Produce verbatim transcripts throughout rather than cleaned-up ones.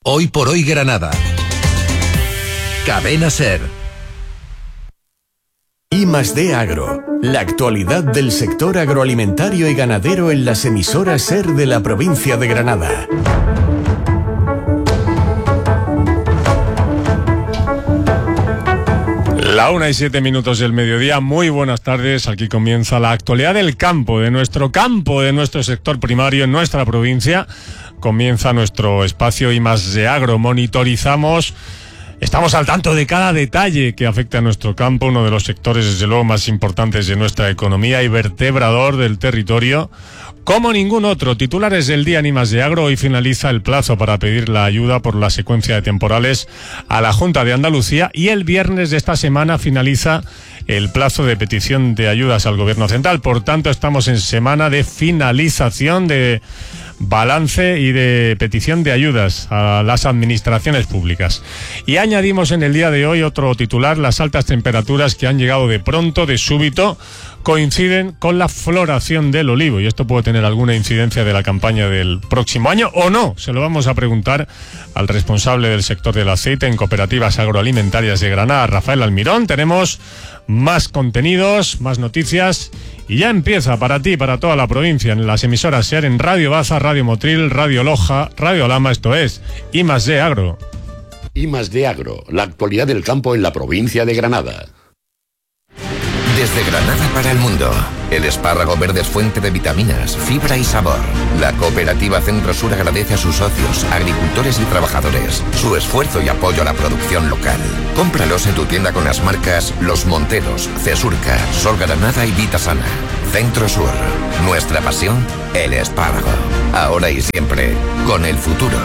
Hoy por hoy Granada. Cadena SER. I más D Agro, la actualidad del sector agroalimentario y ganadero en las emisoras SER de la provincia de Granada. La una y siete minutos del mediodía, muy buenas tardes. Aquí comienza la actualidad del campo, de nuestro campo, de nuestro sector primario en nuestra provincia. Comienza nuestro espacio I más D Agro. Monitorizamos, estamos al tanto de cada detalle que afecta a nuestro campo, uno de los sectores desde luego más importantes de nuestra economía y vertebrador del territorio. Como ningún otro, titulares del día en I más D Agro. Hoy finaliza el plazo para pedir la ayuda por la secuencia de temporales a la Junta de Andalucía y el viernes de esta semana finaliza el plazo de petición de ayudas al Gobierno Central. Por tanto, estamos en semana de finalización de balance y de petición de ayudas a las administraciones públicas. Y añadimos en el día de hoy otro titular: las altas temperaturas que han llegado de pronto, de súbito, coinciden con la floración del olivo, y esto puede tener alguna incidencia de la campaña del próximo año o no. Se lo vamos a preguntar al responsable del sector del aceite en Cooperativas Agroalimentarias de Granada, Rafael Almirón. Tenemos más contenidos, más noticias, y ya empieza para ti, para toda la provincia, en las emisoras SER, en Radio Baza, Radio Motril, Radio Loja, Radio Lama. Esto es I más D Agro. I más D Agro, la actualidad del campo en la provincia de Granada. Desde Granada para el mundo, el espárrago verde es fuente de vitaminas, fibra y sabor. La Cooperativa Centro Sur agradece a sus socios, agricultores y trabajadores su esfuerzo y apoyo a la producción local. Cómpralos en tu tienda con las marcas Los Monteros, Cesurca, Sol Granada y Vitasana. Centro Sur, nuestra pasión, el espárrago. Ahora y siempre, con el futuro.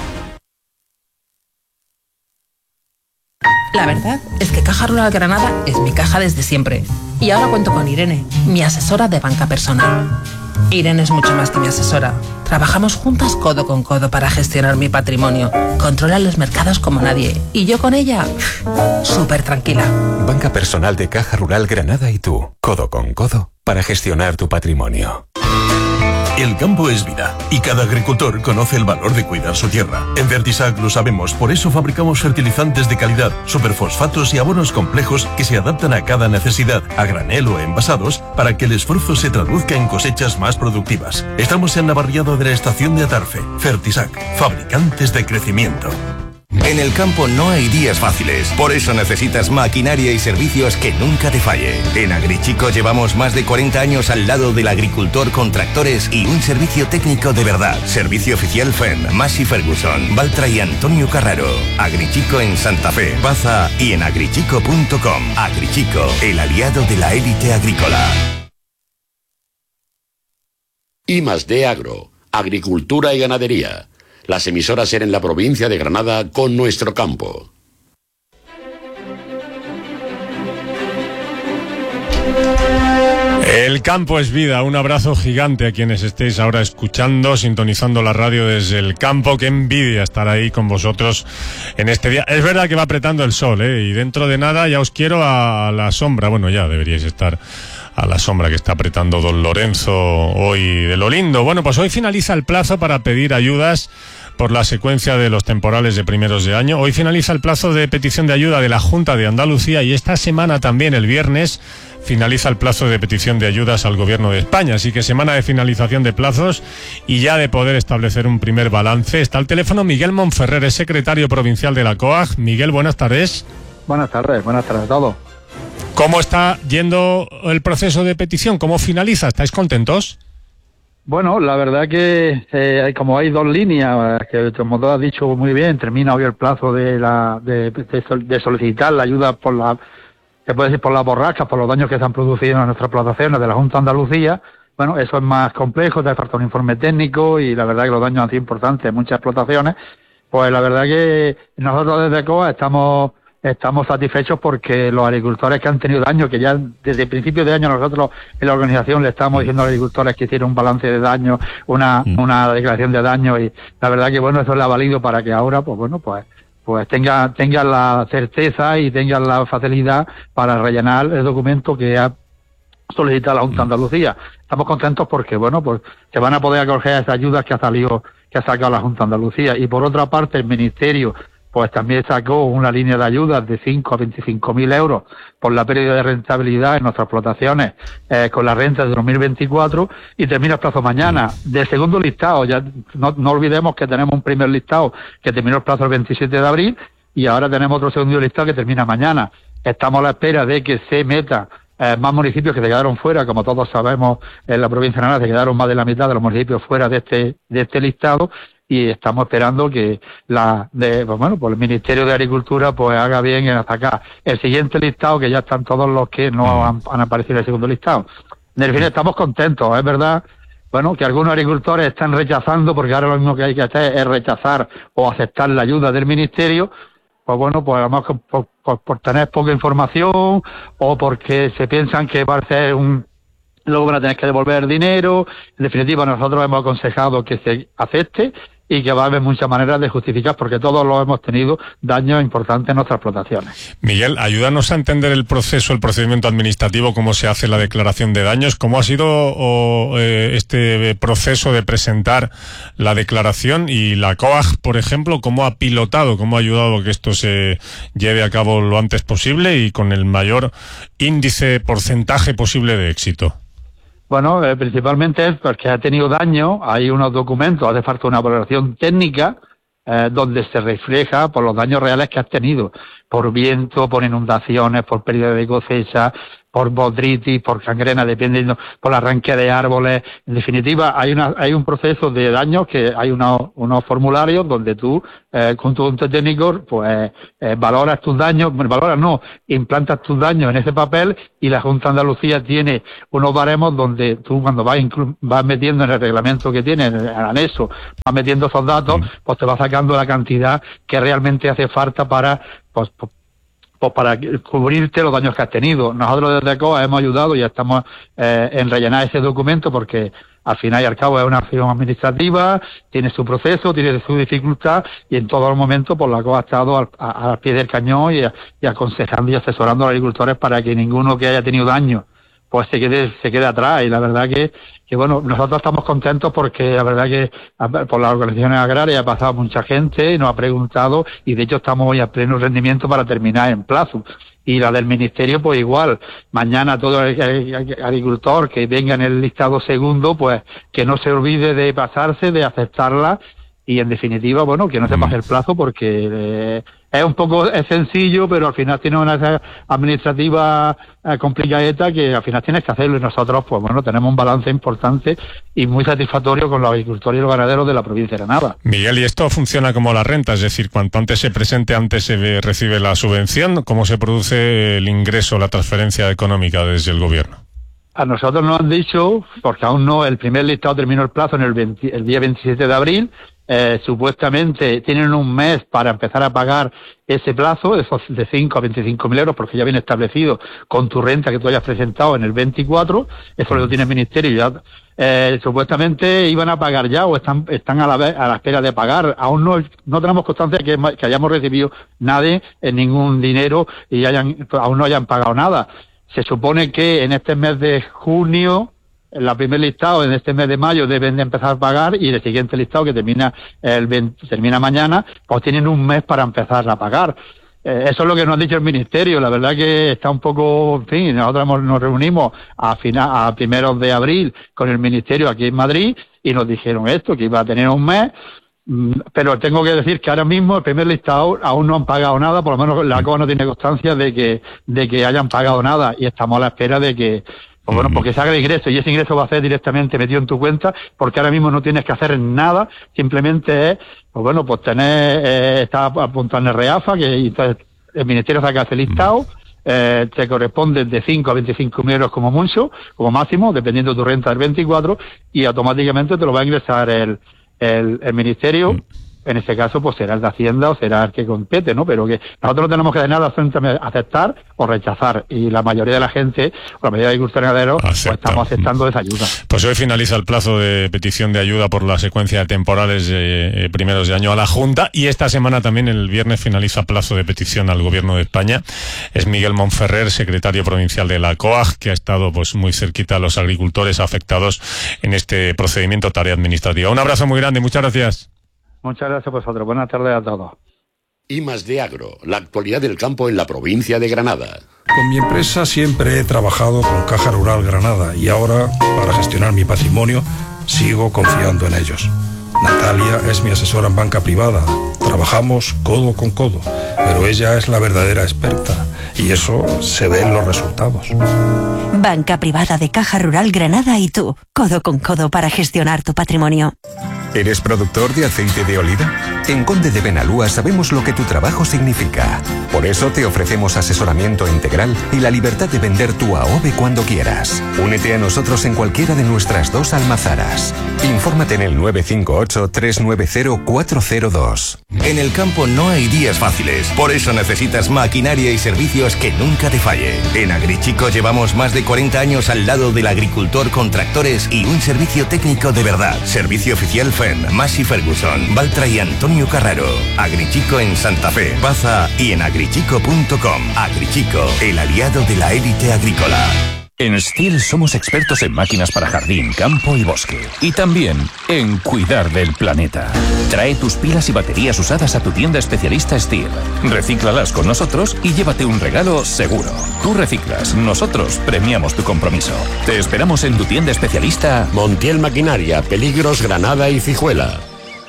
La verdad es que Caja Rural Granada es mi caja desde siempre. Y ahora cuento con Irene, mi asesora de banca personal. Irene es mucho más que mi asesora. Trabajamos juntas codo con codo para gestionar mi patrimonio. Controla los mercados como nadie. Y yo con ella, súper tranquila. Banca personal de Caja Rural Granada y tú, codo con codo, para gestionar tu patrimonio. El campo es vida y cada agricultor conoce el valor de cuidar su tierra. En Fertisac lo sabemos, por eso fabricamos fertilizantes de calidad, superfosfatos y abonos complejos que se adaptan a cada necesidad, a granel o envasados, para que el esfuerzo se traduzca en cosechas más productivas. Estamos en la barriada de la estación de Atarfe. Fertisac, fabricantes de crecimiento. En el campo no hay días fáciles, por eso necesitas maquinaria y servicios que nunca te falle. En Agrichico llevamos más de cuarenta años al lado del agricultor con tractores y un servicio técnico de verdad. Servicio oficial F E M, Massey Ferguson, Valtra y Antonio Carraro. Agrichico en Santa Fe, Baza y en agrichico punto com. Agrichico, el aliado de la élite agrícola. I más D Agro, agricultura y ganadería. Las emisoras SER en la provincia de Granada con nuestro campo. El campo es vida. Un abrazo gigante a quienes estéis ahora escuchando, sintonizando la radio desde el campo. Qué envidia estar ahí con vosotros en este día. Es verdad que va apretando el sol, ¿eh? Y dentro de nada ya os quiero a la sombra. Bueno, ya deberíais estar a la sombra que está apretando don Lorenzo hoy de lo lindo. Bueno, pues hoy finaliza el plazo para pedir ayudas por la secuencia de los temporales de primeros de año. Hoy finaliza el plazo de petición de ayuda de la Junta de Andalucía y esta semana también, el viernes, finaliza el plazo de petición de ayudas al Gobierno de España. Así que semana de finalización de plazos y ya de poder establecer un primer balance. Está al teléfono Miguel Monferrer, es secretario provincial de la COAG. Miguel, buenas tardes. Buenas tardes, buenas tardes a todos. ¿Cómo está yendo el proceso de petición? ¿Cómo finaliza? ¿Estáis contentos? Bueno, la verdad que eh, como hay dos líneas, que como tú has dicho muy bien, termina hoy el plazo de la de, de, de solicitar la ayuda por la, se puede decir por las borrascas, por los daños que se han producido en nuestras plantaciones de la Junta de Andalucía. Bueno, eso es más complejo, te falta un informe técnico y la verdad que los daños han sido importantes en muchas explotaciones. Pues la verdad que nosotros desde COA estamos Estamos satisfechos porque los agricultores que han tenido daño, que ya desde el principio de año nosotros en la organización le estamos diciendo a los agricultores que hicieron un balance de daño, una mm. una declaración de daño, y la verdad que bueno, eso le ha valido para que ahora pues bueno pues pues tenga tengan la certeza y tengan la facilidad para rellenar el documento que ha solicitar a la Junta de Andalucía. Estamos contentos porque, bueno, pues se van a poder acoger a esas ayudas que ha salido, que ha sacado la Junta de Andalucía. Y por otra parte, el Ministerio pues también sacó una línea de ayudas de cinco a veinticinco mil euros por la pérdida de rentabilidad en nuestras explotaciones eh, con la renta de dos mil veinticuatro, y termina el plazo mañana. Del segundo listado, ya no, no olvidemos que tenemos un primer listado que terminó el plazo el veintisiete de abril, y ahora tenemos otro segundo listado que termina mañana. Estamos a la espera de que se meta eh, más municipios que se quedaron fuera. Como todos sabemos, en la provincia de Granada se quedaron más de la mitad de los municipios fuera de este de este listado, y estamos esperando que la de pues bueno pues el Ministerio de Agricultura pues haga bien en sacar el siguiente listado, que ya están todos los que no han, han aparecido en el segundo listado. En fin, estamos contentos. Es verdad, bueno, que algunos agricultores están rechazando, porque ahora lo mismo que hay que hacer es rechazar o aceptar la ayuda del Ministerio. Pues bueno, pues además por, por, por tener poca información, o porque se piensan que va a ser un luego van a tener que devolver dinero. En definitiva, nosotros hemos aconsejado que se acepte, y que va a haber muchas maneras de justificar, porque todos lo hemos tenido daños importantes en nuestras explotaciones. Miguel, ayúdanos a entender el proceso, el procedimiento administrativo, cómo se hace la declaración de daños, cómo ha sido o, eh, este proceso de presentar la declaración, y la C O A G, por ejemplo, cómo ha pilotado, cómo ha ayudado a que esto se lleve a cabo lo antes posible y con el mayor índice, porcentaje posible de éxito. Bueno, eh, principalmente es porque ha tenido daño. Hay unos documentos, hace falta una valoración técnica eh, donde se refleja por los daños reales que has tenido, por viento, por inundaciones, por pérdida de cosecha, por botrytis, por gangrena, dependiendo, por arranque de árboles. En definitiva, hay una hay un proceso de daños, que hay unos, unos formularios donde tú, eh, con tu ente técnico, pues eh, valoras tus daños, bueno, valoras no, implantas tus daños en ese papel, y la Junta de Andalucía tiene unos baremos donde tú, cuando vas, vas metiendo en el reglamento que tiene, en el anexo, vas metiendo esos datos, pues te va sacando la cantidad que realmente hace falta para, pues, pues pues para cubrirte los daños que has tenido. Nosotros desde C O A hemos ayudado y estamos eh, en rellenar ese documento, porque al final y al cabo es una acción administrativa, tiene su proceso, tiene su dificultad, y en todos los momentos pues la C O A ha estado al, a, al pie del cañón y, y aconsejando y asesorando a los agricultores para que ninguno que haya tenido daño pues se quede se quede atrás. Y la verdad que que bueno, nosotros estamos contentos porque la verdad que por las organizaciones agrarias ha pasado mucha gente y nos ha preguntado, y de hecho estamos hoy a pleno rendimiento para terminar en plazo. Y la del Ministerio pues igual. Mañana todo el agricultor que venga en el listado segundo, pues que no se olvide de pasarse, de aceptarla, y en definitiva, bueno, que no se pase el plazo, porque eh, es un poco es sencillo, pero al final tiene una administrativa eh, complicadita que al final tienes que hacerlo, y nosotros, pues bueno, tenemos un balance importante y muy satisfactorio con los agricultores y los ganaderos de la provincia de Granada. Miguel, ¿y esto funciona como la renta? Es decir, cuanto antes se presente, antes se ve, recibe la subvención. ¿Cómo se produce el ingreso, la transferencia económica desde el gobierno? A nosotros nos han dicho, porque aún no, el primer listado terminó el plazo en el, veinte, el día veintisiete de abril, eh, supuestamente tienen un mes para empezar a pagar ese plazo, esos de cinco a veinticinco mil euros, porque ya viene establecido con tu renta que tú hayas presentado en el veinticuatro, eso lo tiene el Ministerio, ya eh, supuestamente iban a pagar ya, o están están a la vez, a la espera de pagar. Aún no no tenemos constancia que, que hayamos recibido nadie en ningún dinero y hayan aún no hayan pagado nada. Se supone que en este mes de junio, en la primer listado, en este mes de mayo deben de empezar a pagar, y el siguiente listado, que termina el veinte, termina mañana, pues tienen un mes para empezar a pagar. Eh, eso es lo que nos ha dicho el Ministerio. La verdad que está un poco, en fin, nosotros nos reunimos a final, a primeros de abril con el Ministerio aquí en Madrid, y nos dijeron esto, que iba a tener un mes. Pero tengo que decir que ahora mismo el primer listado aún no han pagado nada, por lo menos la C O A no tiene constancia de que de que hayan pagado nada, y estamos a la espera de que, pues bueno, porque se haga el ingreso, y ese ingreso va a ser directamente metido en tu cuenta, porque ahora mismo no tienes que hacer nada, simplemente es, pues bueno, pues tener, eh, está apuntado en el REAFA, que entonces el Ministerio saca ese listado, eh, te corresponde de cinco a veinticinco mil euros como mucho, como máximo, dependiendo de tu renta del veinticuatro, y automáticamente te lo va a ingresar el El, el Ministerio, en este caso pues será el de Hacienda o será el que compete, ¿no? Pero que nosotros no tenemos que de nada aceptar o rechazar, y la mayoría de la gente, la mayoría de agricultores ganaderos, pues estamos aceptando esa ayuda. Pues hoy finaliza el plazo de petición de ayuda por la secuencia de temporales eh, primeros de año a la Junta, y esta semana también, el viernes, finaliza plazo de petición al Gobierno de España. Es Miguel Monferrer, secretario provincial de la C O A G, que ha estado pues muy cerquita a los agricultores afectados en este procedimiento, tarea administrativa. Un abrazo muy grande, muchas gracias. Muchas gracias a vosotros, buenas tardes a todos. I más D Agro, la actualidad del campo en la provincia de Granada. Con mi empresa siempre he trabajado con Caja Rural Granada y ahora, para gestionar mi patrimonio, sigo confiando en ellos. Natalia es mi asesora en banca privada. Trabajamos codo con codo, pero ella es la verdadera experta y eso se ve en los resultados. Banca privada de Caja Rural Granada y tú, codo con codo para gestionar tu patrimonio. ¿Eres productor de aceite de oliva? En Conde de Benalúa sabemos lo que tu trabajo significa. Por eso te ofrecemos asesoramiento integral y la libertad de vender tu A O V E cuando quieras. Únete a nosotros en cualquiera de nuestras dos almazaras. Infórmate en el nueve cinco ocho, tres nueve cero, cuatro cero dos. En el campo no hay días fáciles, por eso necesitas maquinaria y servicios que nunca te falle. En Agrichico llevamos más de cuarenta años al lado del agricultor con tractores y un servicio técnico de verdad. Servicio oficial F E M, Massey Ferguson, Valtra y Antonio Carraro. Agrichico en Santa Fe, Baza y en agrichico punto com. Agrichico, el aliado de la élite agrícola. En Stihl somos expertos en máquinas para jardín, campo y bosque. Y también en cuidar del planeta. Trae tus pilas y baterías usadas a tu tienda especialista Stihl. Recíclalas con nosotros y llévate un regalo seguro. Tú reciclas, nosotros premiamos tu compromiso. Te esperamos en tu tienda especialista Montiel Maquinaria, Peligros, Granada y Cijuela.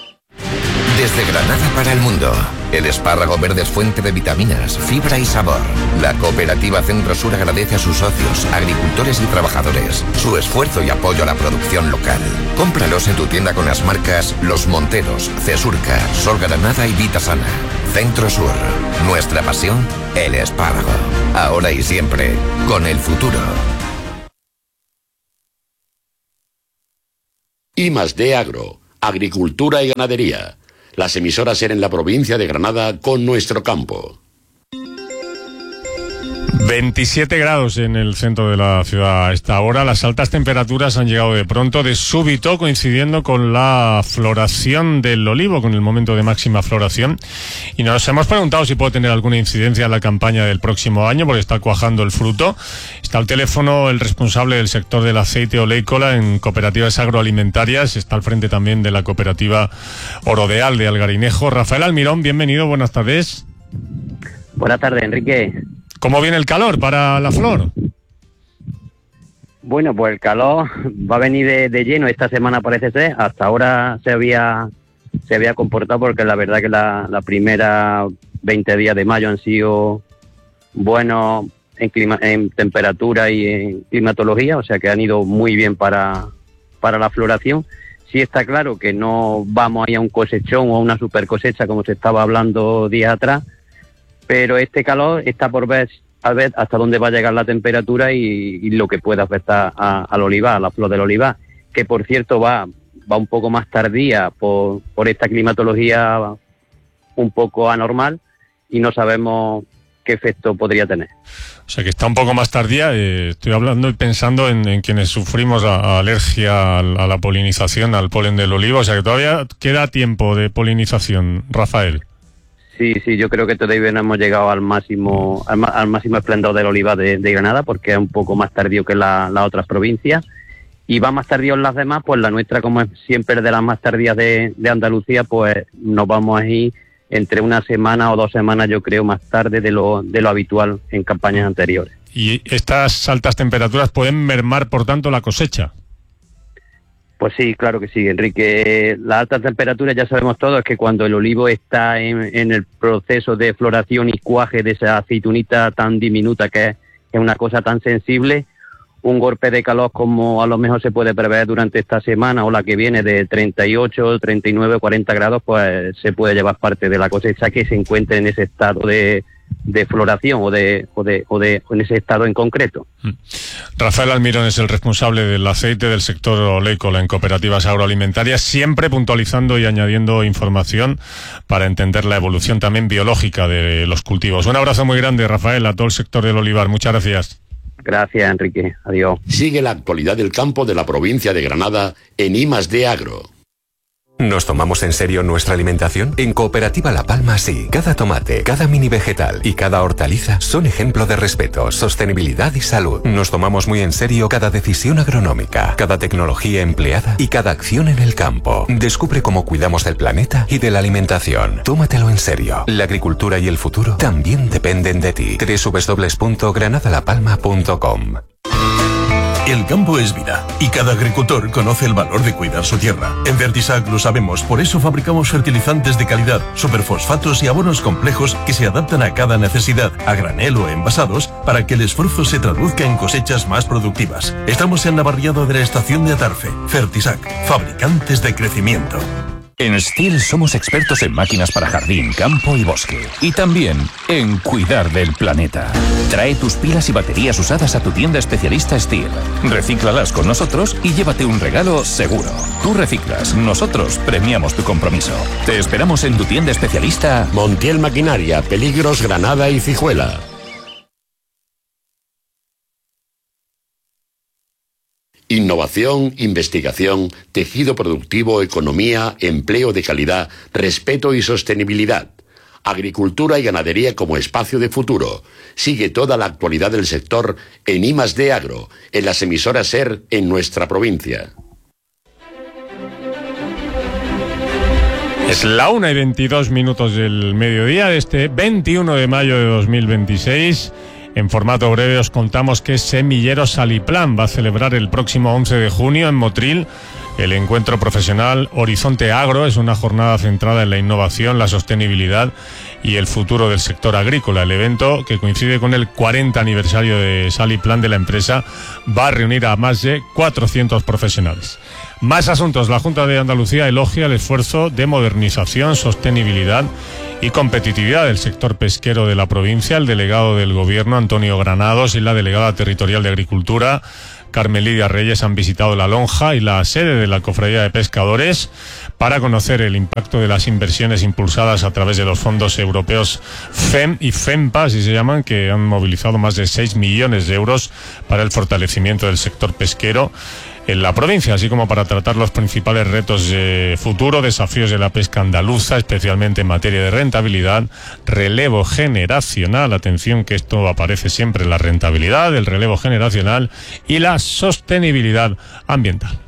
Desde Granada para el mundo, el espárrago verde es fuente de vitaminas, fibra y sabor. La cooperativa Centro Sur agradece a sus socios, agricultores y trabajadores su esfuerzo y apoyo a la producción local. Cómpralos en tu tienda con las marcas Los Monteros, Cesurca, Sol Granada y Vitasana. Centro Sur, nuestra pasión, el espárrago. Ahora y siempre, con el futuro. I más D Agro, Agricultura y Ganadería. Las emisoras en la provincia de Granada con nuestro campo. veintisiete grados en el centro de la ciudad a esta hora. Las altas temperaturas han llegado de pronto, de súbito, coincidiendo con la floración del olivo, con el momento de máxima floración. Y nos hemos preguntado si puede tener alguna incidencia en la campaña del próximo año, porque está cuajando el fruto. Está al teléfono el responsable del sector del aceite oleícola en cooperativas agroalimentarias. Está al frente también de la cooperativa Orodeal de Algarinejo. Rafael Almirón, bienvenido, buenas tardes. Buenas tardes, Enrique. ¿Cómo viene el calor para la flor? Bueno, pues el calor va a venir de, de lleno esta semana, parece ser. Hasta ahora se había se había comportado, porque la verdad que la, la primera veinte días de mayo han sido buenos en, clima, en temperatura y en climatología, o sea que han ido muy bien para, para la floración. Sí está claro que no vamos a ir a un cosechón o a una super cosecha como se estaba hablando días atrás, pero este calor está por ver, a ver hasta dónde va a llegar la temperatura y, y lo que puede afectar a, al olivar, a la flor del olivar, que por cierto va va un poco más tardía por, por esta climatología un poco anormal y no sabemos qué efecto podría tener. O sea que está un poco más tardía. Eh, estoy hablando y pensando en, en quienes sufrimos a, a alergia a, a la polinización, al polen del olivo, o sea que todavía queda tiempo de polinización, Rafael. Sí, sí, yo creo que todavía no hemos llegado al máximo al, al máximo esplendor del olivar de, de Granada, porque es un poco más tardío que la, las otras provincias, y va más tardío en las demás. Pues la nuestra, como es siempre de las más tardías de, de Andalucía, pues nos vamos a ir entre una semana o dos semanas, yo creo, más tarde de lo, de lo habitual en campañas anteriores. ¿Y estas altas temperaturas pueden mermar, por tanto, la cosecha? Pues sí, claro que sí, Enrique. Las altas temperaturas, ya sabemos todos, que cuando el olivo está en, en el proceso de floración y cuaje de esa aceitunita tan diminuta, que es, es una cosa tan sensible, un golpe de calor como a lo mejor se puede prever durante esta semana o la que viene, de treinta y ocho, treinta y nueve, cuarenta grados, pues se puede llevar parte de la cosecha que se encuentre en ese estado de, de floración o de, o de, o de en ese estado en concreto. Rafael Almirón es el responsable del aceite del sector oleícola en cooperativas agroalimentarias, siempre puntualizando y añadiendo información para entender la evolución también biológica de los cultivos. Un abrazo muy grande, Rafael, a todo el sector del olivar. Muchas gracias. Gracias, Enrique. Adiós. Sigue la actualidad del campo de la provincia de Granada en I más D Agro. ¿Nos tomamos en serio nuestra alimentación? En Cooperativa La Palma sí. Cada tomate, cada mini vegetal y cada hortaliza son ejemplo de respeto, sostenibilidad y salud. Nos tomamos muy en serio cada decisión agronómica, cada tecnología empleada y cada acción en el campo. Descubre cómo cuidamos del planeta y de la alimentación. Tómatelo en serio. La agricultura y el futuro también dependen de ti. doble u doble u doble u punto granada la palma punto com. El campo es vida y cada agricultor conoce el valor de cuidar su tierra. En Vertisac lo sabemos, por eso fabricamos fertilizantes de calidad, superfosfatos y abonos complejos que se adaptan a cada necesidad, a granel o envasados, para que el esfuerzo se traduzca en cosechas más productivas. Estamos en la barriada de la estación de Atarfe. Vertisac, fabricantes de crecimiento. En Stihl somos expertos en máquinas para jardín, campo y bosque. Y también en cuidar del planeta. Trae tus pilas y baterías usadas a tu tienda especialista Stihl. Recíclalas con nosotros y llévate un regalo seguro. Tú reciclas, nosotros premiamos tu compromiso. Te esperamos en tu tienda especialista Montiel Maquinaria, Peligros, Granada y Cijuela. Innovación, investigación, tejido productivo, economía, empleo de calidad, respeto y sostenibilidad. Agricultura y ganadería como espacio de futuro. Sigue toda la actualidad del sector en I más D Agro, en las emisoras SER en nuestra provincia. Es la una y veintidós minutos del mediodía de este veintiuno de mayo de dos mil veintiséis. En formato breve os contamos que Semilleros Saliplan va a celebrar el próximo once de junio en Motril el encuentro profesional Horizonte Agro. Es una jornada centrada en la innovación, la sostenibilidad y el futuro del sector agrícola. El evento, que coincide con el cuarenta aniversario de Saliplan de la empresa, va a reunir a más de cuatrocientos profesionales. Más asuntos. La Junta de Andalucía elogia el esfuerzo de modernización, sostenibilidad y competitividad del sector pesquero de la provincia. El delegado del Gobierno, Antonio Granados, y la delegada territorial de Agricultura, Carmen Lidia Reyes, han visitado La Lonja y la sede de la Cofradía de Pescadores para conocer el impacto de las inversiones impulsadas a través de los fondos europeos F E M y FEMPA, así se llaman, que han movilizado más de seis millones de euros para el fortalecimiento del sector pesquero en la provincia, así como para tratar los principales retos de futuro, desafíos de la pesca andaluza, especialmente en materia de rentabilidad, relevo generacional, atención que esto aparece siempre, la rentabilidad, el relevo generacional y la sostenibilidad ambiental.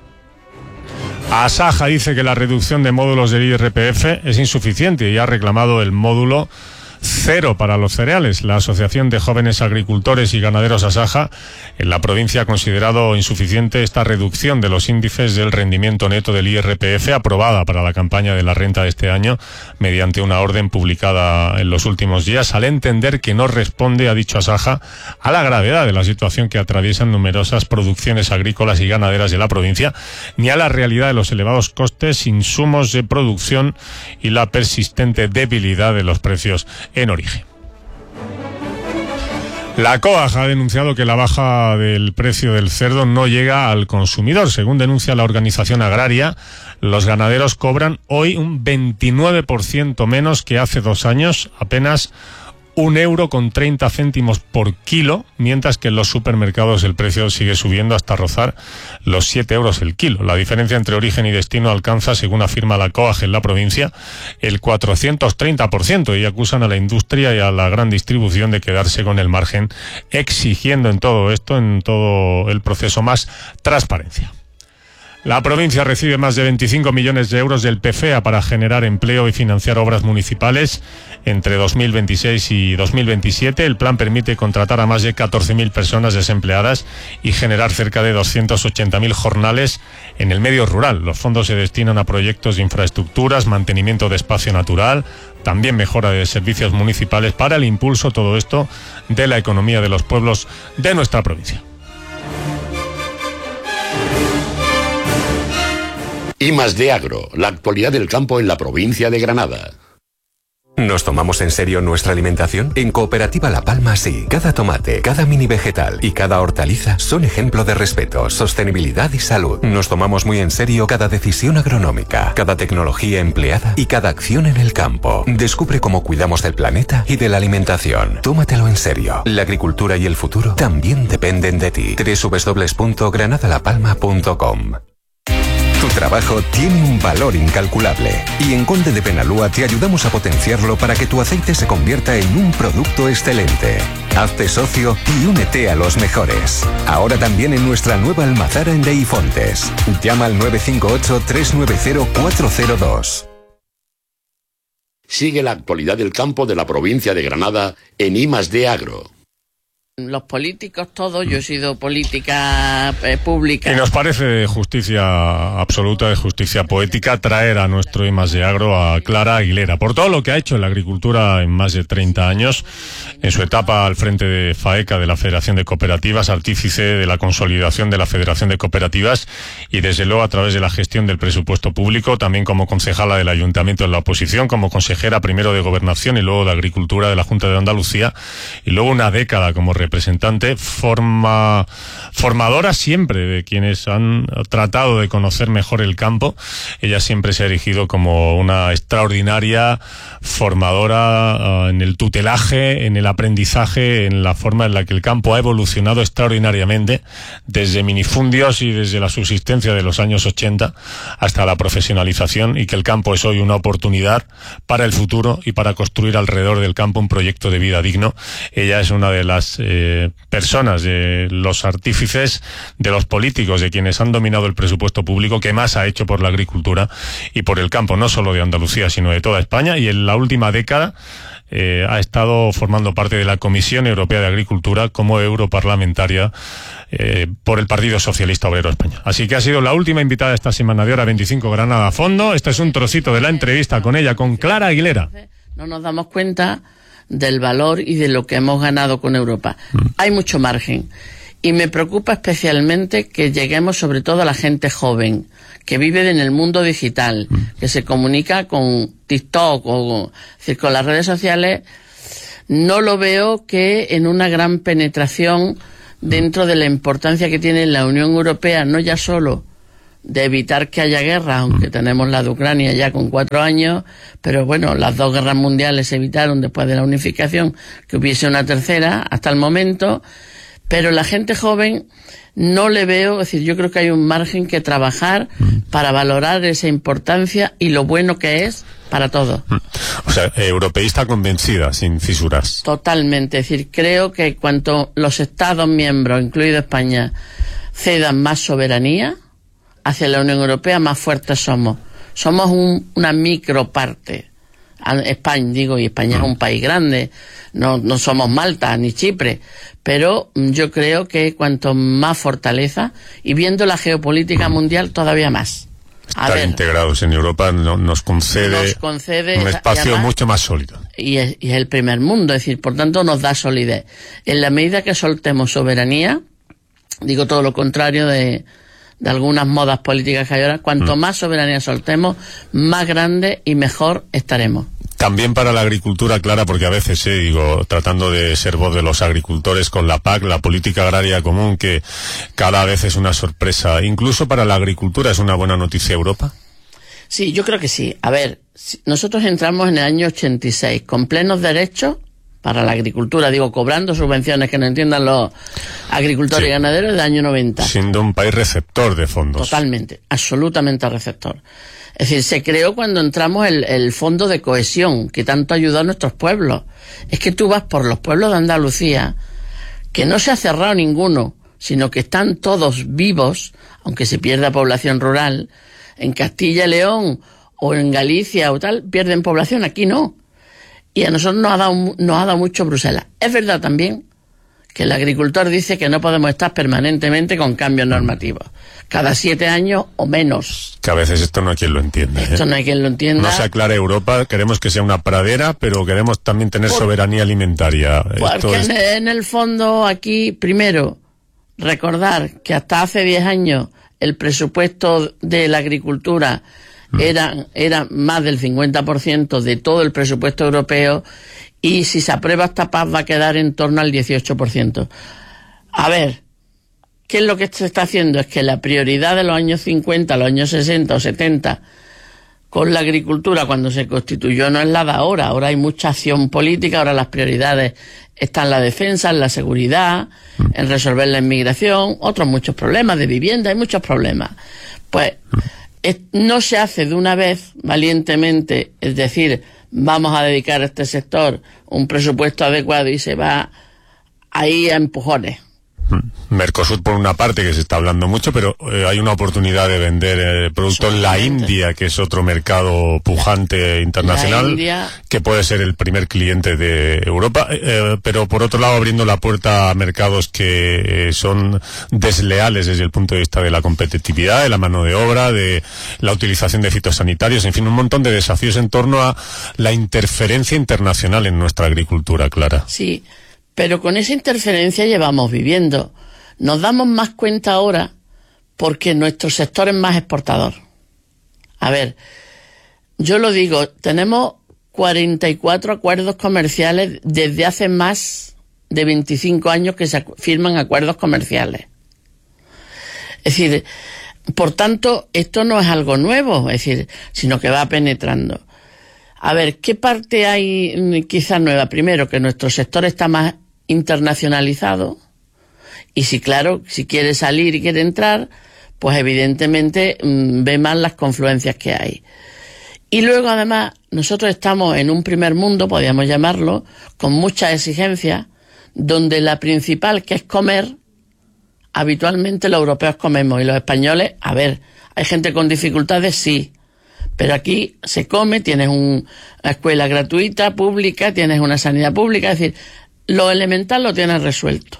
Asaja dice que la reducción de módulos del I R P F es insuficiente y ha reclamado el módulo cero para los cereales. La Asociación de Jóvenes Agricultores y Ganaderos Asaja en la provincia ha considerado insuficiente esta reducción de los índices del rendimiento neto del I R P F aprobada para la campaña de la renta de este año mediante una orden publicada en los últimos días, al entender que no responde, ha dicho Asaja, a la gravedad de la situación que atraviesan numerosas producciones agrícolas y ganaderas de la provincia, ni a la realidad de los elevados costes, insumos de producción y la persistente debilidad de los precios en origen. La COAG ha denunciado que la baja del precio del cerdo no llega al consumidor. Según denuncia la organización agraria, los ganaderos cobran hoy un veintinueve por ciento menos que hace dos años, apenas un euro con treinta céntimos por kilo, mientras que en los supermercados el precio sigue subiendo hasta rozar los siete euros el kilo. La diferencia entre origen y destino alcanza, según afirma la COAG en la provincia, el cuatrocientos treinta por ciento, y acusan a la industria y a la gran distribución de quedarse con el margen, exigiendo en todo esto, en todo el proceso, más transparencia. La provincia recibe más de veinticinco millones de euros del P F E A para generar empleo y financiar obras municipales. Entre dos mil veintiséis y dos mil veintisiete, el plan permite contratar a más de catorce mil personas desempleadas y generar cerca de doscientos ochenta mil jornales en el medio rural. Los fondos se destinan a proyectos de infraestructuras, mantenimiento de espacio natural, también mejora de servicios municipales para el impulso, todo esto, de la economía de los pueblos de nuestra provincia. I más D Agro, la actualidad del campo en la provincia de Granada. ¿Nos tomamos en serio nuestra alimentación? En Cooperativa La Palma sí. Cada tomate, cada mini vegetal y cada hortaliza son ejemplo de respeto, sostenibilidad y salud. Nos tomamos muy en serio cada decisión agronómica, cada tecnología empleada y cada acción en el campo. Descubre cómo cuidamos del planeta y de la alimentación. Tómatelo en serio. La agricultura y el futuro también dependen de ti. doble u doble u doble u punto granada la palma punto com. Tu trabajo tiene un valor incalculable y en Conde de Penalúa te ayudamos a potenciarlo para que tu aceite se convierta en un producto excelente. Hazte socio y únete a los mejores. Ahora también en nuestra nueva almazara en Deifontes. Llama al nueve cinco ocho, tres nueve cero, cuatro cero dos. Sigue la actualidad del campo de la provincia de Granada en I más D Agro. Los políticos todos, yo he sido política eh, pública. Y nos parece de justicia absoluta, de justicia poética, traer a nuestro I más D Agro a Clara Aguilera, por todo lo que ha hecho en la agricultura en más de treinta años, en su etapa al frente de FAECA, de la Federación de Cooperativas, artífice de la consolidación de la Federación de Cooperativas y desde luego a través de la gestión del presupuesto público, también como concejala del Ayuntamiento en la oposición, como consejera primero de Gobernación y luego de Agricultura de la Junta de Andalucía, y luego una década como representante, forma, formadora siempre de quienes han tratado de conocer mejor el campo. Ella siempre se ha erigido como una extraordinaria formadora uh, en el tutelaje, en el aprendizaje, en la forma en la que el campo ha evolucionado extraordinariamente desde minifundios y desde la subsistencia de los años ochenta hasta la profesionalización, y que el campo es hoy una oportunidad para el futuro y para construir alrededor del campo un proyecto de vida digno. Ella es una de las eh, Eh, personas, de los artífices, de los políticos, de quienes han dominado el presupuesto público, que más ha hecho por la agricultura y por el campo, no solo de Andalucía, sino de toda España, y en la última década eh, ha estado formando parte de la Comisión Europea de Agricultura como europarlamentaria eh, por el Partido Socialista Obrero Español. Así que ha sido la última invitada esta semana de Hora veinticinco Granada a Fondo. Este es un trocito de la entrevista con ella, con Clara Aguilera. No nos damos cuenta del valor y de lo que hemos ganado con Europa. Mm. Hay mucho margen y me preocupa especialmente que lleguemos sobre todo a la gente joven que vive en el mundo digital, mm. que se comunica con TikTok o es decir, con las redes sociales. No lo veo que en una gran penetración dentro de la importancia que tiene la Unión Europea, no ya solo de evitar que haya guerra, aunque tenemos la de Ucrania ya con cuatro años, pero bueno, las dos guerras mundiales se evitaron después de la unificación, que hubiese una tercera hasta el momento, pero la gente joven no le veo, es decir, yo creo que hay un margen que trabajar para valorar esa importancia y lo bueno que es para todos. O sea, europeísta convencida, sin fisuras. Totalmente, es decir, creo que cuanto los Estados miembros, incluido España, cedan más soberanía hacia la Unión Europea, más fuertes somos. Somos un, una microparte. España, digo, y España no. es un país grande, no, no somos Malta ni Chipre, pero yo creo que cuanto más fortaleza, y viendo la geopolítica mundial todavía más. A Estar ver, integrados en Europa no, nos, concede nos concede un espacio además, mucho más sólido. Y es, y es el primer mundo, es decir, por tanto nos da solidez. En la medida que soltemos soberanía, digo todo lo contrario de de algunas modas políticas que hay ahora, cuanto mm. más soberanía soltemos, más grande y mejor estaremos. También para la agricultura, Clara, porque a veces, eh, digo, tratando de ser voz de los agricultores con la P A C, la Política Agraria Común, que cada vez es una sorpresa, incluso para la agricultura, ¿es una buena noticia Europa? Sí, yo creo que sí. A ver, nosotros entramos en el año ochenta y seis con plenos derechos para la agricultura, digo, cobrando subvenciones que no entiendan los agricultores sí. y ganaderos del año noventa. Siendo un país receptor de fondos. Totalmente, absolutamente receptor. Es decir, se creó cuando entramos el, el Fondo de Cohesión, que tanto ayudó a nuestros pueblos. Es que tú vas por los pueblos de Andalucía, que no se ha cerrado ninguno, sino que están todos vivos, aunque se pierda población rural. En Castilla y León o en Galicia o tal, pierden población, aquí no. Y a nosotros nos ha dado, nos ha dado mucho Bruselas. Es verdad también que el agricultor dice que no podemos estar permanentemente con cambios normativos. Cada siete años o menos. Que a veces esto no hay quien lo entienda. Esto ¿eh? no hay quien lo entienda. No se aclara Europa, queremos que sea una pradera, pero queremos también tener Por, soberanía alimentaria. Porque esto es... en, en el fondo aquí, primero, recordar que hasta hace diez años el presupuesto de la agricultura Era, era más del cincuenta por ciento de todo el presupuesto europeo, y si se aprueba esta P A C va a quedar en torno al dieciocho por ciento. A ver, ¿qué es lo que se está haciendo? Es que la prioridad de los años cincuenta, los años sesenta o setenta, con la agricultura cuando se constituyó, no es la de ahora. Ahora hay mucha acción política, ahora las prioridades están en la defensa, en la seguridad, en resolver la inmigración, otros muchos problemas de vivienda, hay muchos problemas. Pues es, no se hace de una vez valientemente, es decir, vamos a dedicar a este sector un presupuesto adecuado y se va ahí a empujones. Mercosur por una parte, que se está hablando mucho, pero eh, hay una oportunidad de vender eh, productos en la India, que es otro mercado pujante internacional, India, que puede ser el primer cliente de Europa, eh, pero por otro lado abriendo la puerta a mercados que eh, son desleales desde el punto de vista de la competitividad, de la mano de obra, de la utilización de fitosanitarios, en fin, un montón de desafíos en torno a la interferencia internacional en nuestra agricultura, Clara. Sí. Pero con esa interferencia llevamos viviendo. Nos damos más cuenta ahora porque nuestro sector es más exportador. A ver, yo lo digo, tenemos cuarenta y cuatro acuerdos comerciales desde hace más de veinticinco años que se firman acuerdos comerciales. Es decir, por tanto, esto no es algo nuevo, es decir, sino que va penetrando. A ver, ¿qué parte hay quizás nueva? Primero, que nuestro sector está más internacionalizado, y si claro, si quiere salir y quiere entrar, pues evidentemente mmm, ve más las confluencias que hay. Y luego además nosotros estamos en un primer mundo, podríamos llamarlo, con muchas exigencias, donde la principal, que es comer, habitualmente los europeos comemos, y los españoles, a ver, hay gente con dificultades, sí, pero aquí se come, tienes una escuela gratuita, pública, tienes una sanidad pública, es decir, lo elemental lo tienes resuelto.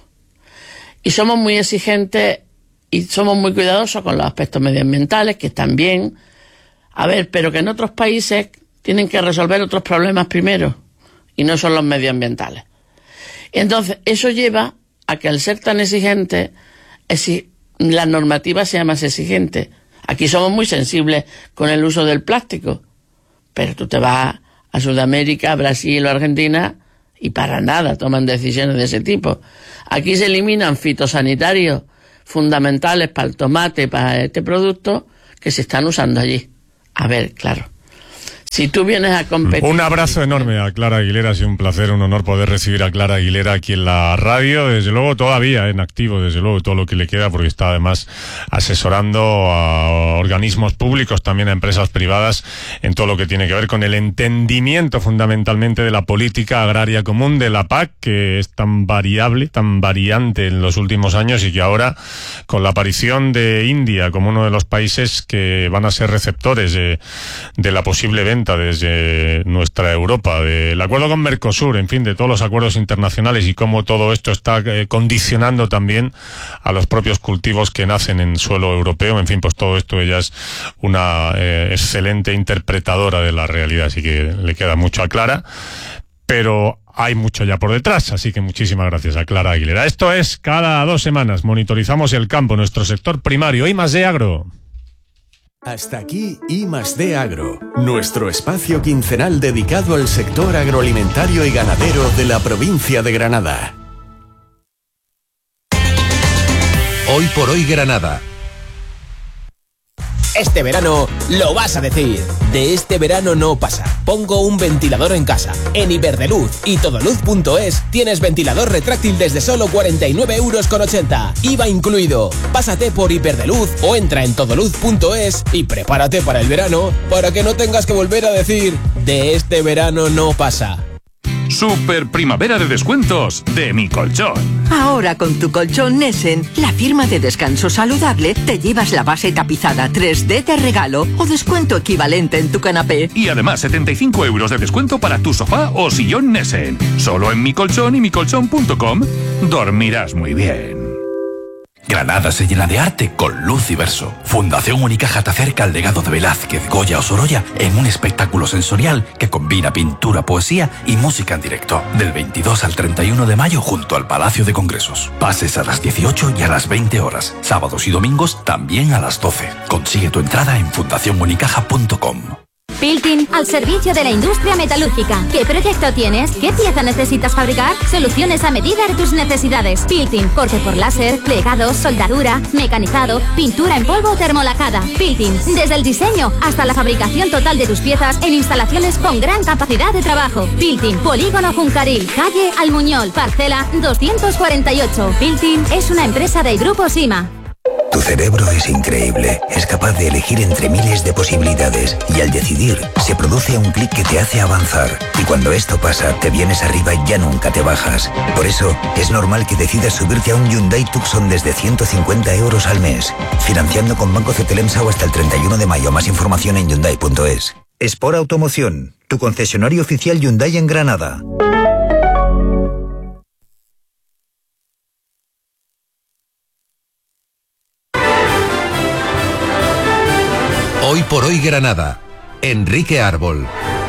Y somos muy exigentes y somos muy cuidadosos con los aspectos medioambientales, que están bien. A ver, pero que en otros países tienen que resolver otros problemas primero, y no son los medioambientales. Entonces, eso lleva a que al ser tan exigentes, exi- la normativa sea más exigente. Aquí somos muy sensibles con el uso del plástico, pero tú te vas a Sudamérica, a Brasil o Argentina, y para nada toman decisiones de ese tipo. Aquí se eliminan fitosanitarios fundamentales para el tomate, para este producto, que se están usando allí. A ver, claro, si tú vienes a competir... Un abrazo enorme a Clara Aguilera, ha sido un placer, un honor poder recibir a Clara Aguilera aquí en la radio, desde luego todavía en activo, desde luego todo lo que le queda, porque está además asesorando a organismos públicos, también a empresas privadas, en todo lo que tiene que ver con el entendimiento fundamentalmente de la política agraria común, de la P A C, que es tan variable, tan variante en los últimos años, y que ahora, con la aparición de India como uno de los países que van a ser receptores de, de la posible venta desde nuestra Europa, del acuerdo con Mercosur, en fin, de todos los acuerdos internacionales, y cómo todo esto está eh, condicionando también a los propios cultivos que nacen en suelo europeo. En fin, pues todo esto ella es una eh, excelente interpretadora de la realidad, así que le queda mucho a Clara, pero hay mucho ya por detrás, así que muchísimas gracias a Clara Aguilera. Esto es cada dos semanas, monitorizamos el campo, nuestro sector primario, I más D Agro. Hasta aquí I más D Agro, nuestro espacio quincenal dedicado al sector agroalimentario y ganadero de la provincia de Granada. Hoy por hoy Granada. Este verano lo vas a decir. De este verano no pasa. Pongo un ventilador en casa. En Iberdrola y Todoluz punto es tienes ventilador retráctil desde solo cuarenta y nueve euros con ochenta. I V A incluido. Pásate por Iberdrola o entra en Todoluz punto es y prepárate para el verano, para que no tengas que volver a decir de este verano no pasa. Super primavera de descuentos de Mi Colchón. Ahora con tu colchón Nessen, la firma de descanso saludable, te llevas la base tapizada tres D de regalo o descuento equivalente en tu canapé. Y además setenta y cinco euros de descuento para tu sofá o sillón Nessen. Solo en Mi Colchón y mi colchón punto com. Dormirás muy bien. Granada se llena de arte con Luz y Verso. Fundación Unicaja te acerca al legado de Velázquez, Goya o Sorolla en un espectáculo sensorial que combina pintura, poesía y música en directo. Del veintidós al treinta y uno de mayo junto al Palacio de Congresos. Pases a las dieciocho y a las veinte horas. Sábados y domingos también a las doce. Consigue tu entrada en fundación unicaja punto com. Piltin, al servicio de la industria metalúrgica. ¿Qué proyecto tienes? ¿Qué pieza necesitas fabricar? Soluciones a medida de tus necesidades. Piltin, corte por láser, plegados, soldadura, mecanizado, pintura en polvo o termolacada. Piltin, desde el diseño hasta la fabricación total de tus piezas en instalaciones con gran capacidad de trabajo. Piltin, Polígono Juncaril, calle Almuñol, parcela doscientos cuarenta y ocho. Piltin es una empresa del Grupo Sima. Tu cerebro es increíble, es capaz de elegir entre miles de posibilidades y al decidir se produce un clic que te hace avanzar y cuando esto pasa te vienes arriba y ya nunca te bajas. Por eso es normal que decidas subirte a un Hyundai Tucson desde ciento cincuenta euros al mes, financiando con Banco Cetelemsa o hasta el treinta y uno de mayo. Más información en hyundai punto es. Sport Automoción, tu concesionario oficial Hyundai en Granada. Hoy por hoy Granada. Enrique Árbol.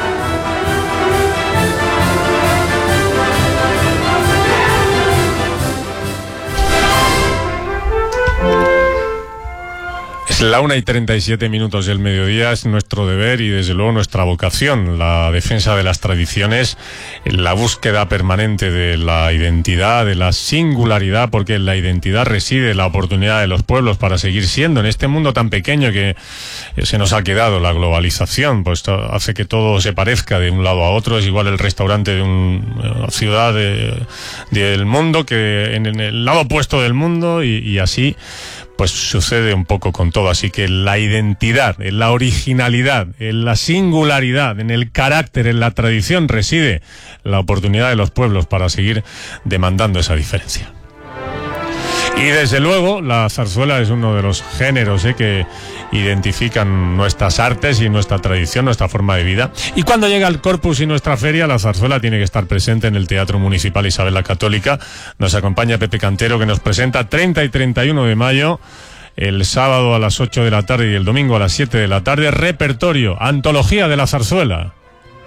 Es la una y treinta y siete minutos del mediodía, es nuestro deber y desde luego nuestra vocación, la defensa de las tradiciones, la búsqueda permanente de la identidad, de la singularidad, porque en la identidad reside la oportunidad de los pueblos para seguir siendo en este mundo tan pequeño que se nos ha quedado. La globalización pues hace que todo se parezca de un lado a otro, es igual el restaurante de una ciudad de, del mundo que en, en el lado opuesto del mundo y, y así pues sucede un poco con todo. Así que la identidad, en la originalidad, en la singularidad, en el carácter, en la tradición reside la oportunidad de los pueblos para seguir demandando esa diferencia. Y desde luego la zarzuela es uno de los géneros eh, que identifican nuestras artes y nuestra tradición, nuestra forma de vida. Y cuando llega el Corpus y nuestra feria, la zarzuela tiene que estar presente en el Teatro Municipal Isabel la Católica. Nos acompaña Pepe Cantero, que nos presenta treinta y treinta y uno de mayo, el sábado a las ocho de la tarde y el domingo a las siete de la tarde, repertorio, antología de la zarzuela.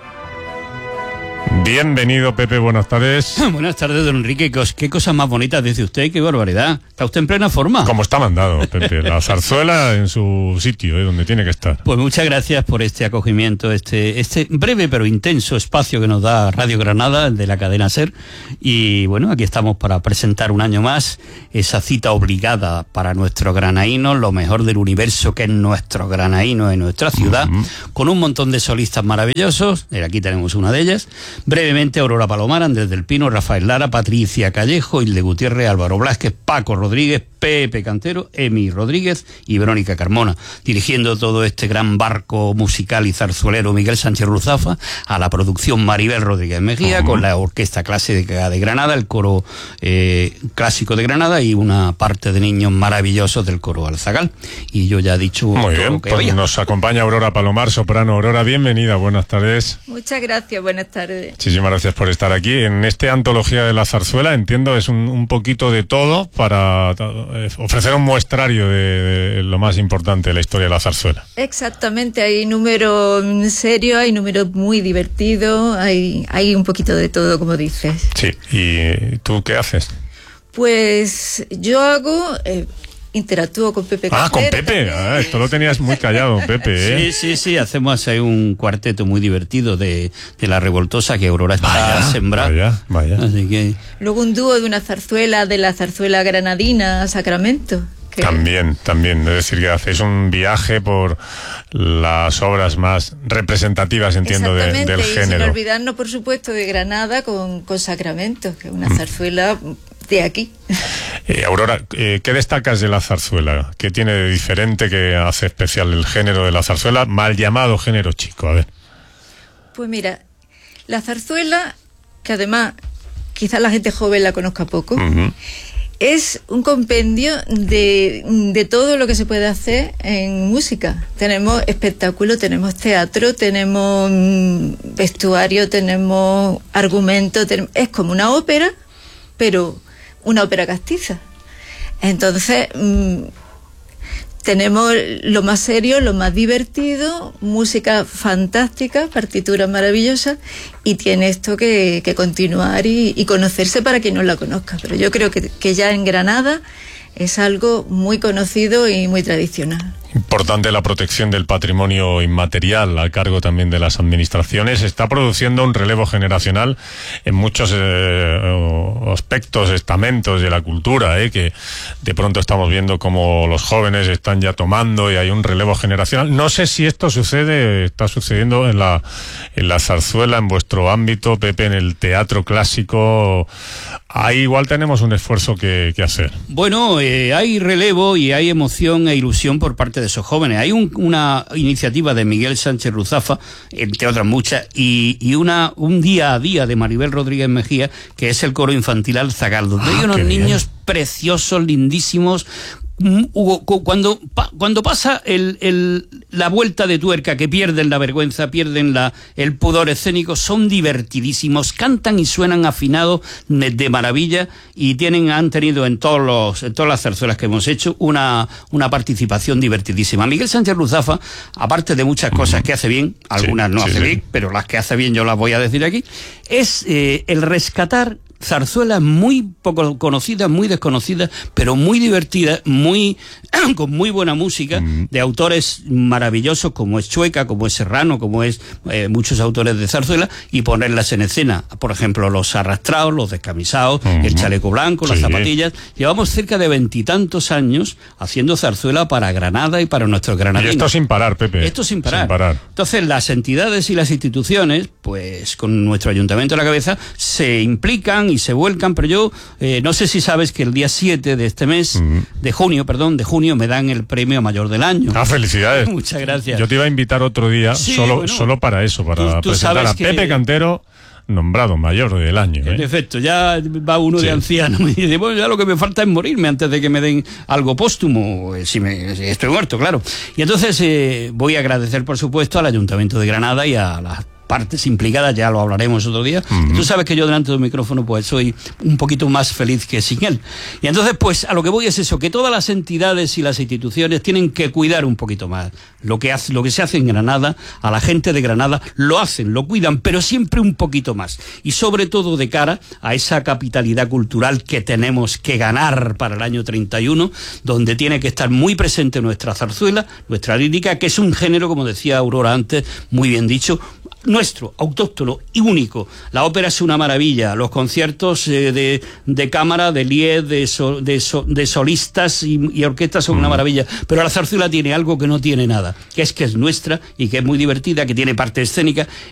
Bienvenido, Pepe, buenas tardes. Buenas tardes, don Enrique. Qué cosas más bonitas dice usted, qué barbaridad. ¿Está usted en plena forma? Como está mandado, Pepe. La zarzuela en su sitio, ¿eh? Donde tiene que estar. Pues muchas gracias por este acogimiento, este, este breve pero intenso espacio que nos da Radio Granada, el de la cadena SER. Y bueno, aquí estamos para presentar un año más esa cita obligada para nuestros granaínos, lo mejor del universo que es nuestro granaíno en nuestra ciudad, uh-huh. con un montón de solistas maravillosos. Aquí tenemos una de ellas. Brevemente, Aurora Palomar, Andrés del Pino, Rafael Lara, Patricia Callejo, Hilde Gutiérrez, Álvaro Blázquez, Paco Rodríguez, Pepe Cantero, Emi Rodríguez y Verónica Carmona. Dirigiendo todo este gran barco musical y zarzuelero Miguel Sánchez Ruzafa, a la producción Maribel Rodríguez Mejía, uh-huh. con la Orquesta Clásica de Granada, el Coro eh, Clásico de Granada y una parte de niños maravillosos del Coro Alzagal. Y yo ya he dicho Muy todo bien, lo que pues había. Nos acompaña Aurora Palomar, soprano. Aurora, bienvenida, buenas tardes. Muchas gracias, buenas tardes. Muchísimas gracias por estar aquí. En esta antología de la zarzuela, entiendo, es un, un poquito de todo para eh, ofrecer un muestrario de, de lo más importante de la historia de la zarzuela. Exactamente, hay números serios, hay números muy divertidos, hay, hay un poquito de todo, como dices. Sí, ¿y tú qué haces? Pues yo hago... Eh, interactúo con Pepe Ah, Cantero, con Pepe. Ah, esto lo tenías muy callado, Pepe, ¿eh? Sí, sí, sí, hacemos ahí un cuarteto muy divertido de, de La Revoltosa, que Aurora está vaya, sembrada. Vaya, vaya. Así que... Luego un dúo de una zarzuela, de la zarzuela granadina, Sacramento. Que... También, también. Es decir, que hacéis un viaje por las obras más representativas, entiendo, de, del y género. sin olvidarnos, por supuesto, de Granada con, con Sacramento, que es una zarzuela de aquí. Eh, Aurora, eh, ¿qué destacas de la zarzuela? ¿Qué tiene de diferente que hace especial el género de la zarzuela, mal llamado género chico? A ver. Pues mira, la zarzuela, que además quizás la gente joven la conozca poco, uh-huh. es un compendio de, de todo lo que se puede hacer en música. Tenemos espectáculo, tenemos teatro, tenemos vestuario, tenemos argumento, tenemos, es como una ópera, pero una ópera castiza. Entonces, mmm, tenemos lo más serio, lo más divertido, música fantástica, partituras maravillosas, y tiene esto que, que continuar y, y conocerse para quien no la conozca. Pero yo creo que, que ya en Granada es algo muy conocido y muy tradicional. Importante la protección del patrimonio inmaterial a cargo también de las administraciones. Está produciendo un relevo generacional en muchos eh, aspectos, estamentos de la cultura, eh, que de pronto estamos viendo como los jóvenes están ya tomando y hay un relevo generacional. No sé si esto sucede, está sucediendo en la, en la zarzuela, en vuestro ámbito, Pepe, en el teatro clásico. Ahí igual tenemos un esfuerzo que, que hacer. Bueno, eh, hay relevo y hay emoción e ilusión por parte de esos jóvenes. Hay un, una iniciativa de Miguel Sánchez Ruzafa, entre otras muchas, y, y una un día a día de Maribel Rodríguez Mejía, que es el coro infantil Alzagaldo. Ah, hay unos niños preciosos, lindísimos. Hugo, cuando cuando pasa el, el, la vuelta de tuerca, que pierden la vergüenza, pierden la, el pudor escénico, son divertidísimos, cantan y suenan afinados de, de maravilla, y tienen han tenido en todos los en todas las zarzuelas que hemos hecho una, una participación divertidísima. Miguel Sánchez Ruzafa, aparte de muchas cosas que hace bien, algunas sí, no sí, hace sí. bien, pero las que hace bien yo las voy a decir aquí, es eh, el rescatar zarzuelas muy poco conocidas, muy desconocidas, pero muy divertidas, muy con muy buena música, mm. de autores maravillosos como es Chueca, como es Serrano, como es eh, muchos autores de zarzuela, y ponerlas en escena. Por ejemplo, Los Arrastrados, Los Descamisados, mm-hmm. El Chaleco Blanco, sí. Las Zapatillas. Llevamos cerca de veintitantos años haciendo zarzuela para Granada y para nuestros granadinos. Y esto sin parar, Pepe. Esto sin parar. Sin parar. Entonces, las entidades y las instituciones, pues con nuestro ayuntamiento a la cabeza, se implican y se vuelcan, pero yo eh, no sé si sabes que el día siete de este mes, uh-huh. de junio, perdón, de junio, me dan el premio mayor del año. Ah, felicidades. Muchas gracias. Yo te iba a invitar otro día, sí, solo, bueno, solo para eso, para tú, tú presentar a que... Pepe Cantero, nombrado mayor del año. En ¿eh? efecto, ya va uno sí. de anciano. Me dice, bueno, ya lo que me falta es morirme antes de que me den algo póstumo, si, me, si estoy muerto, claro. Y entonces eh, voy a agradecer, por supuesto, al Ayuntamiento de Granada y a las partes implicadas, ya lo hablaremos otro día. Uh-huh. Tú sabes que yo delante de un micrófono pues soy un poquito más feliz que sin él. Y entonces pues a lo que voy es eso, que todas las entidades y las instituciones tienen que cuidar un poquito más lo que hace, lo que se hace en Granada, a la gente de Granada lo hacen, lo cuidan, pero siempre un poquito más. Y sobre todo de cara a esa capitalidad cultural que tenemos que ganar para el año treinta y uno, donde tiene que estar muy presente nuestra zarzuela, nuestra lírica, que es un género, como decía Aurora antes, muy bien dicho, nuestro, autóctono y único. La ópera es una maravilla, los conciertos eh, de, de cámara, de lied, de, so, de, so, de solistas y, y orquestas son mm. una maravilla, pero la zarzuela tiene algo que no tiene nada, que es que es nuestra y que es muy divertida, que tiene parte escénica,